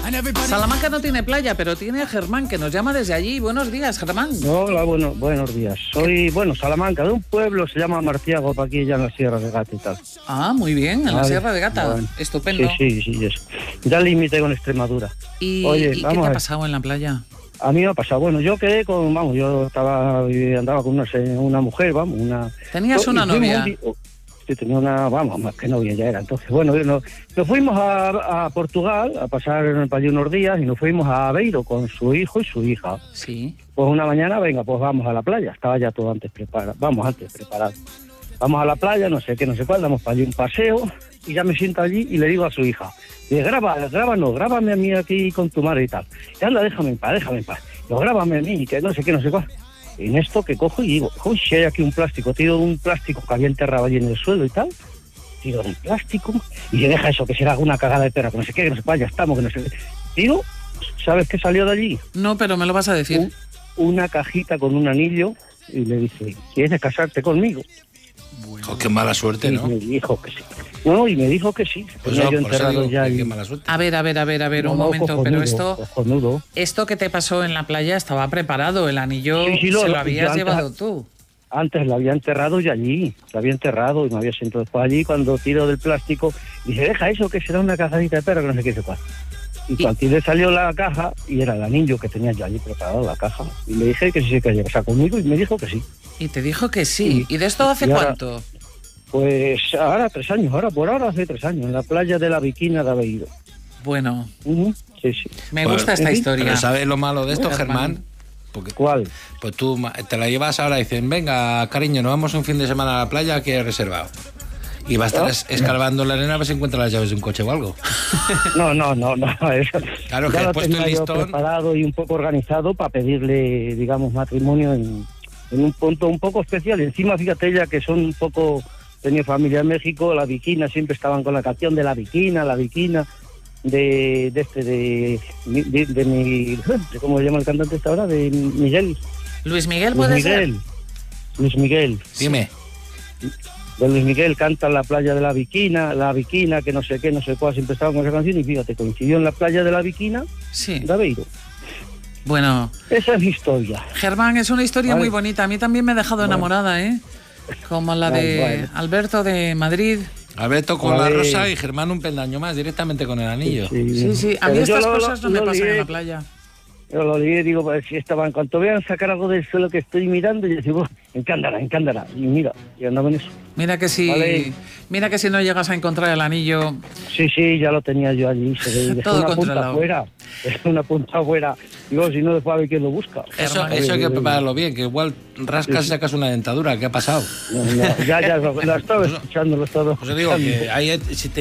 Salamanca no tiene playa, pero tiene a Germán, que nos llama desde allí. Buenos días, Germán. Hola, buenos días. Soy, Salamanca, de un pueblo, se llama Martiago, para aquí ya en la Sierra de Gata y tal. Ah, muy bien, en la Sierra de Gata. Bueno. Estupendo. Sí, ya límite con Extremadura. Oye, ¿y qué te ha pasado en la playa? A mí me ha pasado, yo quedé con, yo andaba con una mujer, ¿Tenías una novia? Sí, tenía una, más que novia ya era. Entonces, nos fuimos a Portugal a pasar allí unos días y nos fuimos a Aveiro con su hijo y su hija. Sí. Pues una mañana, venga, pues vamos a la playa. Estaba ya todo antes preparado. Vamos a la playa, no sé qué, no sé cuál, damos para allí un paseo y ya me siento allí y le digo a su hija, grábame a mí aquí con tu madre y tal. Y anda, déjame en paz. Yo, grábame a mí, que no sé qué, no sé cuál. Y en esto que cojo y digo, uy, si hay aquí un plástico, tiro un plástico que había enterrado allí en el suelo y tal, tiro del plástico y se deja eso, que será una cagada de perra, que no sé qué, que no sé cuál, ya estamos, que no sé qué. Tiro, ¿sabes qué salió de allí? No, pero me lo vas a decir. Una cajita con un anillo y le dice, ¿quieres casarte conmigo? Bueno. Oh, qué mala suerte, ¿no? Y me dijo que sí. No, y me dijo que sí. Pues yo enterrado ya qué mala suerte. A ver, un momento, cojonudo, pero esto que te pasó en la playa estaba preparado, el anillo sí, se lo habías llevado tú. Antes lo había enterrado y allí, lo había enterrado y me había sentado después allí cuando tiro del plástico, dice, deja eso que será una cajadita de perro, que no sé qué, cuál. Y cuando le salió la caja, y era el anillo que tenía yo allí preparado, la caja, y le dije que sí se quería casar conmigo y me dijo que sí. Y te dijo que sí. ¿Y de esto hace cuánto? Pues ahora 3 años, hace 3 años, en la playa de la Viquina de Aveiro. Bueno, sí. Me gusta esta historia. Pero ¿sabes lo malo de esto, Germán? Porque, ¿cuál? Pues tú te la llevas ahora y dicen, venga, cariño, nos vamos un fin de semana a la playa que he reservado. Y va a estar escarbando la arena a ver si encuentra las llaves de un coche o algo. No. Eso, claro, que he puesto el listón preparado y un poco organizado para pedirle, digamos, matrimonio en un punto un poco especial. Y encima, fíjate ella que son un poco... Tenía familia en México, la Viquina, siempre estaban con la canción de la Viquina, de ¿cómo se llama el cantante esta hora? De Miguel. Luis Miguel, ¿puede ser? Luis Miguel. Dime. De Luis Miguel canta en la playa de la Viquina, que no sé qué, no sé cuál, siempre estaban con esa canción y fíjate, coincidió en la playa de la Viquina, sí. De Aveiro. Bueno. Esa es mi historia. Germán, es una historia muy bonita. A mí también me ha dejado enamorada, ¿eh? Como la de Alberto de Madrid. Alberto con la rosa y Germán un peldaño más, directamente con el anillo. Sí. A mí estas cosas no me pasan en la playa. Yo lo leí y digo, pues si estaban, en cuanto vean sacar algo del suelo que estoy mirando, y digo, encándará. Y mira, y andaba en eso. Mira que si no llegas a encontrar el anillo. Sí, ya lo tenía yo allí. Todo controlado. Es una punta afuera. Digo, si no, después a ver quién lo busca. Eso hay que prepararlo bien, que igual rascas y sacas una dentadura. ¿Qué ha pasado? No, ya lo estaba escuchando, lo estaba. Os digo que ahí, si te